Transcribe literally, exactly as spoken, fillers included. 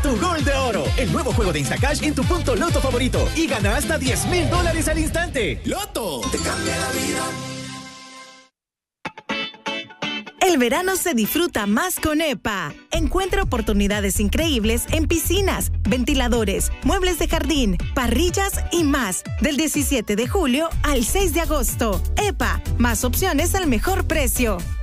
tu gol de oro. El nuevo juego de Instacash en tu punto Loto favorito. Y gana hasta diez mil dólares al instante. ¡Loto! Te cambia la vida. El verano se disfruta más con E P A. Encuentra oportunidades increíbles en piscinas, ventiladores, muebles de jardín, parrillas y más. Del diecisiete de julio al seis de agosto. E P A, más opciones al mejor precio.